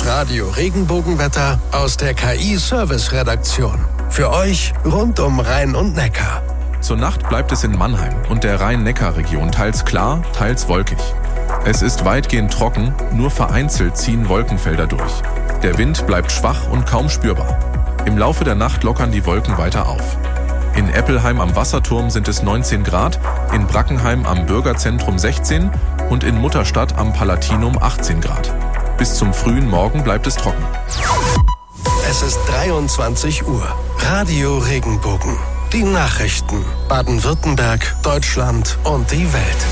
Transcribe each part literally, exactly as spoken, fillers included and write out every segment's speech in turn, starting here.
Das Radio Regenbogenwetter aus der K I-Service-Redaktion. Für euch rund um Rhein und Neckar. Zur Nacht bleibt es in Mannheim und der Rhein-Neckar-Region teils klar, teils wolkig. Es ist weitgehend trocken, nur vereinzelt ziehen Wolkenfelder durch. Der Wind bleibt schwach und kaum spürbar. Im Laufe der Nacht lockern die Wolken weiter auf. In Eppelheim am Wasserturm sind es neunzehn Grad, in Brackenheim am Bürgerzentrum sechzehn und in Mutterstadt am Palatinum achtzehn Grad. Bis zum frühen Morgen bleibt es trocken. Es ist dreiundzwanzig Uhr. Radio Regenbogen. Die Nachrichten. Baden-Württemberg, Deutschland und die Welt.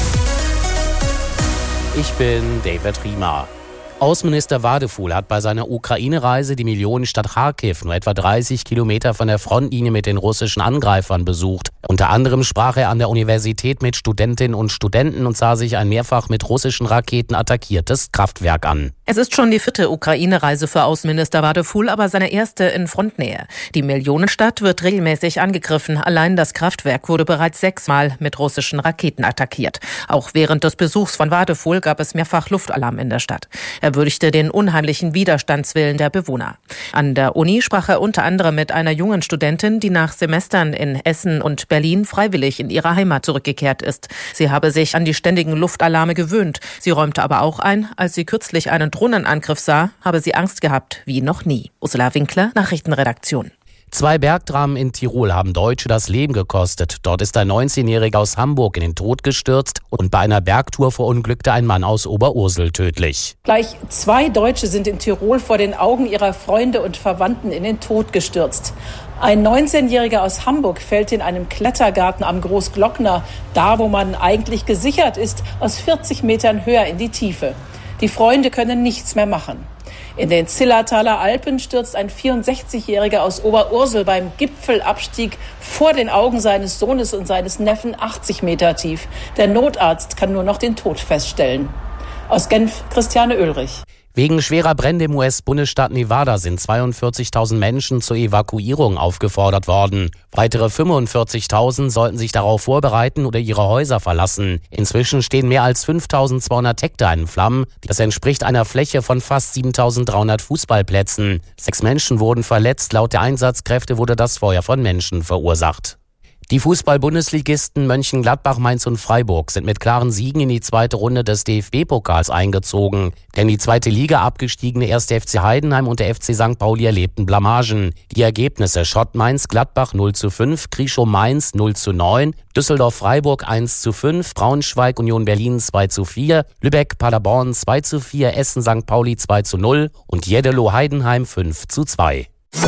Ich bin David Riemer. Außenminister Wadefuhl hat bei seiner Ukraine-Reise die Millionenstadt Charkiw, nur etwa dreißig Kilometer von der Frontlinie, mit den russischen Angreifern besucht. Unter anderem sprach er an der Universität mit Studentinnen und Studenten und sah sich ein mehrfach mit russischen Raketen attackiertes Kraftwerk an. Es ist schon die vierte Ukraine-Reise für Außenminister Wadefuhl, aber seine erste in Frontnähe. Die Millionenstadt wird regelmäßig angegriffen. Allein das Kraftwerk wurde bereits sechsmal mit russischen Raketen attackiert. Auch während des Besuchs von Wadefuhl gab es mehrfach Luftalarm in der Stadt. Er würdigte den unheimlichen Widerstandswillen der Bewohner. An der Uni sprach er unter anderem mit einer jungen Studentin, die nach Semestern in Essen und Berlin freiwillig in ihre Heimat zurückgekehrt ist. Sie habe sich an die ständigen Luftalarme gewöhnt. Sie räumte aber auch ein, als sie kürzlich einen Drohnenangriff sah, habe sie Angst gehabt wie noch nie. Ursula Winkler, Nachrichtenredaktion. Zwei Bergdramen in Tirol haben Deutsche das Leben gekostet. Dort ist ein neunzehnjähriger aus Hamburg in den Tod gestürzt und bei einer Bergtour verunglückte ein Mann aus Oberursel tödlich. Gleich zwei Deutsche sind in Tirol vor den Augen ihrer Freunde und Verwandten in den Tod gestürzt. Ein neunzehnjähriger aus Hamburg fällt in einem Klettergarten am Großglockner, da wo man eigentlich gesichert ist, aus vierzig Metern höher in die Tiefe. Die Freunde können nichts mehr machen. In den Zillertaler Alpen stürzt ein vierundsechzigjähriger aus Oberursel beim Gipfelabstieg vor den Augen seines Sohnes und seines Neffen achtzig Meter tief. Der Notarzt kann nur noch den Tod feststellen. Aus Genf, Christiane Oehlrich. Wegen schwerer Brände im U S-Bundesstaat Nevada sind zweiundvierzigtausend Menschen zur Evakuierung aufgefordert worden. Weitere fünfundvierzigtausend sollten sich darauf vorbereiten oder ihre Häuser verlassen. Inzwischen stehen mehr als fünftausendzweihundert Hektar in Flammen. Das entspricht einer Fläche von fast siebentausenddreihundert Fußballplätzen. Sechs Menschen wurden verletzt. Laut der Einsatzkräfte wurde das Feuer von Menschen verursacht. Die Fußball-Bundesligisten Mönchengladbach, Mainz und Freiburg sind mit klaren Siegen in die zweite Runde des D F B-Pokals eingezogen. Denn die zweite Liga abgestiegene erste F C Heidenheim und der F C Sankt Pauli erlebten Blamagen. Die Ergebnisse: Schott Mainz Gladbach null zu fünf, Krischow Mainz null zu neun, Düsseldorf Freiburg eins zu fünf, Braunschweig Union Berlin zwei zu vier, Lübeck Paderborn zwei zu vier, Essen Sankt Pauli zwei zu null und Jeddelo Heidenheim fünf zu zwei.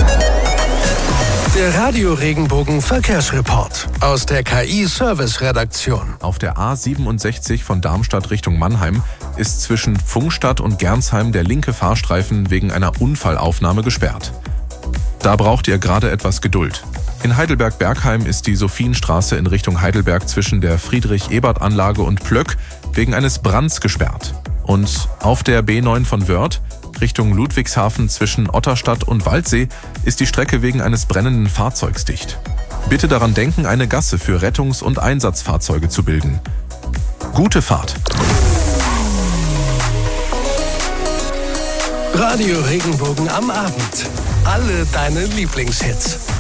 Der Radio Regenbogen Verkehrsreport aus der K I-Service-Redaktion. Auf der A siebenundsechzig von Darmstadt Richtung Mannheim ist zwischen Pfungstadt und Gernsheim der linke Fahrstreifen wegen einer Unfallaufnahme gesperrt. Da braucht ihr gerade etwas Geduld. In Heidelberg-Bergheim ist die Sophienstraße in Richtung Heidelberg zwischen der Friedrich-Ebert-Anlage und Plöck wegen eines Brands gesperrt. Und auf der B neun von Wörth Richtung Ludwigshafen zwischen Otterstadt und Waldsee ist die Strecke wegen eines brennenden Fahrzeugs dicht. Bitte daran denken, eine Gasse für Rettungs- und Einsatzfahrzeuge zu bilden. Gute Fahrt! Radio Regenbogen am Abend. Alle deine Lieblingshits.